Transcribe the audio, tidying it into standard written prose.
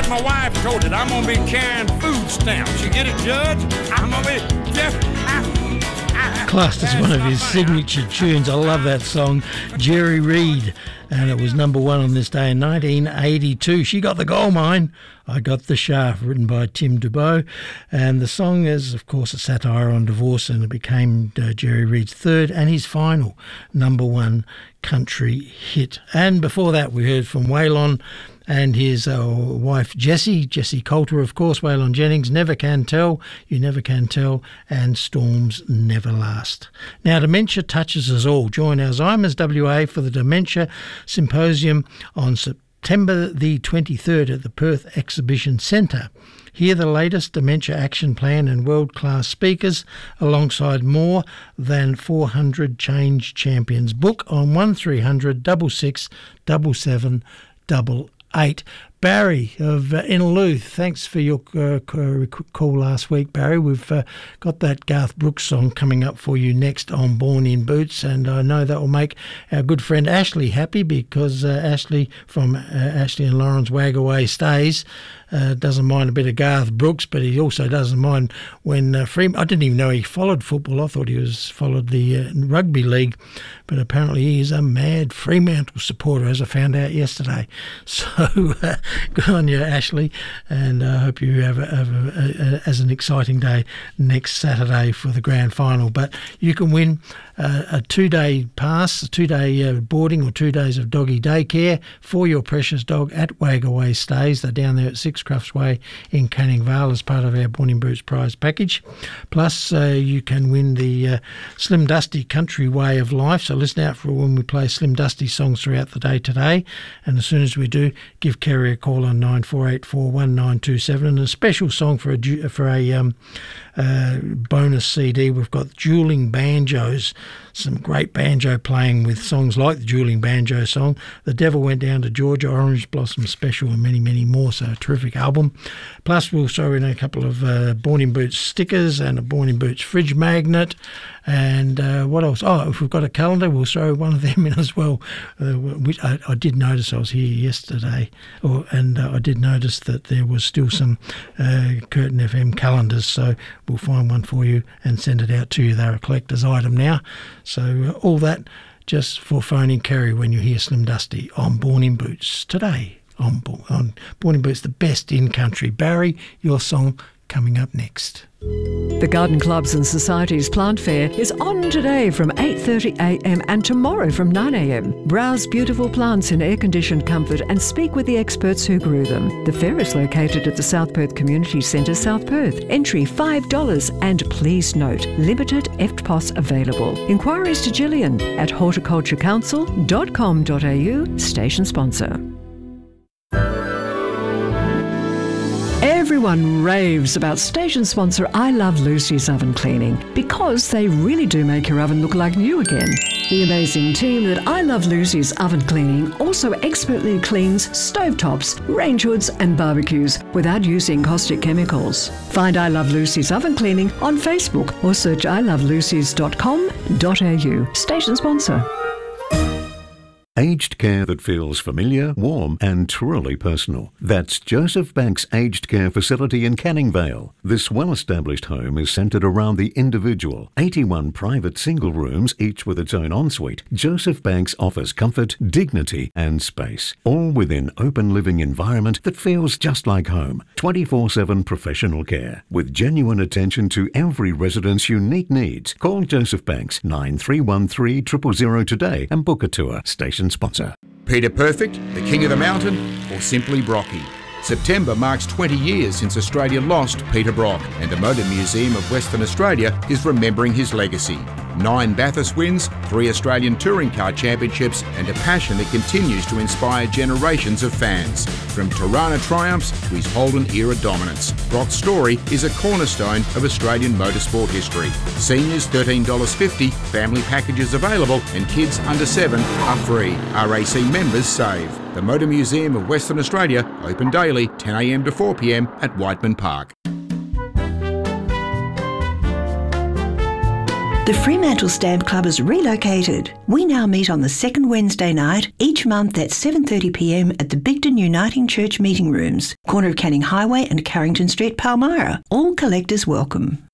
like my wife told it, I'm gonna be carrying food stamps. You get it, Judge? I'm gonna be classed as one of his signature tunes. I love that song, Jerry Reed, and it was number one on this day in 1982. She got the gold mine, I got the shaft, written by Tim DeBow, and the song is, of course, a satire on divorce, and it became Jerry Reed's third and his final number one country hit. And before that, we heard from Waylon and his wife Jessie Coulter, of course, Waylon Jennings, Never Can Tell, You Never Can Tell, and Storms Never Last. Now, dementia touches us all. Join Alzheimer's WA for the Dementia Symposium on September the 23rd at the Perth Exhibition Centre. Hear the latest Dementia Action Plan and world-class speakers alongside more than 400 change champions. Book on 1300 66 77 8. Barry of Inaloo, thanks for your call last week, Barry. We've got that Garth Brooks song coming up for you next on Born in Boots, and I know that will make our good friend Ashley happy, because Ashley from Ashley and Lauren's Wag Away Stays doesn't mind a bit of Garth Brooks, but he also doesn't mind when Fremantle. I didn't even know he followed football. I thought he followed the rugby league, but apparently he is a mad Fremantle supporter, as I found out yesterday. So good on you, Ashley, and I hope you have as an exciting day next Saturday for the grand final. But you can win a 2-day pass, a 2-day boarding or 2 days of doggy daycare for your precious dog at Wag Away Stays. They're down there at 6 Crufts Way in Canning Vale as part of our Born in Boots prize package. Plus, you can win the Slim Dusty Country Way of Life. So listen out for when we play Slim Dusty songs throughout the day today. And as soon as we do, give Kerry a call on 94841927. And a special song for a bonus CD. We've got Dueling Banjos, some great banjo playing with songs like the Dueling Banjo song, The Devil Went Down to Georgia, Orange Blossom Special, and many, many more. So a terrific album. Plus, we'll throw in a couple of Born in Boots stickers and a Born in Boots fridge magnet. And what else? Oh, if we've got a calendar, we'll throw one of them in as well, which I did notice. I was here yesterday, and I did notice that there was still some Curtin FM calendars, so we'll find one for you and send it out to you. They're a collector's item now. So all that just for phoning Kerry when you hear Slim Dusty on Born in Boots today. On Born in Boots, the best in country. Barry, your song coming up next. The Garden Clubs and Societies Plant Fair is on today from 8:30am and tomorrow from 9am. Browse beautiful plants in air-conditioned comfort and speak with the experts who grew them. The fair is located at the South Perth Community Centre, South Perth. Entry $5 and please note, limited EFTPOS available. Inquiries to Gillian at horticulturecouncil.com.au, station sponsor. Everyone raves about station sponsor I Love Lucy's Oven Cleaning because they really do make your oven look like new again. The amazing team at I Love Lucy's Oven Cleaning also expertly cleans stovetops, range hoods and barbecues without using caustic chemicals. Find I Love Lucy's Oven Cleaning on Facebook or search ilovelucys.com.au. Station sponsor. Aged care that feels familiar, warm and truly personal. That's Joseph Banks Aged Care Facility in Canning Vale. This well-established home is centred around the individual. 81 private single rooms, each with its own ensuite. Joseph Banks offers comfort, dignity and space. All within open living environment that feels just like home. 24/7 professional care. With genuine attention to every resident's unique needs. Call Joseph Banks 9313 000 today and book a tour. Station sponsor. Peter Perfect, the King of the Mountain, or simply Brocky? September marks 20 years since Australia lost Peter Brock, and the Motor Museum of Western Australia is remembering his legacy. 9 Bathurst wins, 3 Australian Touring Car Championships, and a passion that continues to inspire generations of fans. From Tirana triumphs to his Holden era dominance, Brock's story is a cornerstone of Australian motorsport history. Seniors $13.50, family packages available, and kids under 7 are free. RAC members save. The Motor Museum of Western Australia, open daily 10am to 4pm at Whiteman Park. The Fremantle Stamp Club has relocated. We now meet on the second Wednesday night each month at 7:30pm at the Bigton Uniting Church meeting rooms, corner of Canning Highway and Carrington Street, Palmyra. All collectors welcome.